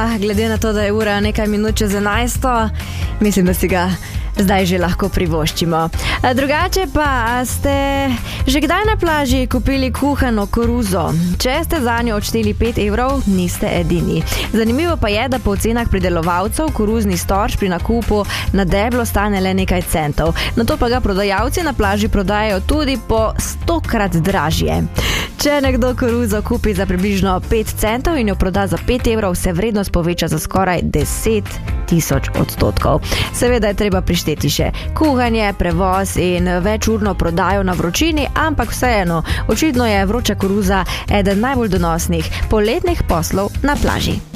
Glede na to, da je ura nekaj minut čez 11, mislim, da si ga zdaj že lahko privoščimo. Drugače pa, ste že kdaj na plaži kupili kuhano koruzo? Če ste zanjo odšteli 5 evrov, niste edini. Zanimivo pa je, da po ocenah pridelovalcev koruzni storč pri nakupu na deblo stane le nekaj centov. Nato pa ga prodajalci na plaži prodajajo tudi po 100-krat dražje. Če nekdo koruzo kupi za približno 5 centov in jo proda za 5 evrov, se vrednost poveča za skoraj 10,000%. Seveda je treba prišteti še kuhanje, prevoz in večurno prodajo na vročini, ampak vseeno, očitno je vroča koruza eden najbolj donosnih poletnih poslov na plaži.